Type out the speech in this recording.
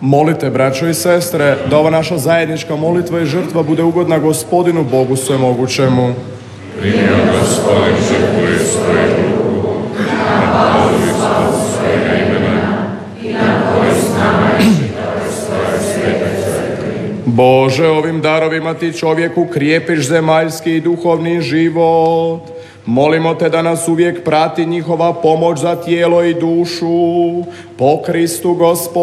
Molite, braćo i sestre, da ova naša zajednička molitva i žrtva bude ugodna Gospodinu Bogu svemogućemu. Primio Gospodin žrtvu i svoju ruku, na polovi slavu svojega imena i na korist nama i čitave svoje svete crkvi. Bože, ovim darovima ti čovjeku krijepiš zemaljski i duhovni život. Molimo te da nas uvijek prati njihova pomoć za tijelo i dušu. Po Kristu Gospodu.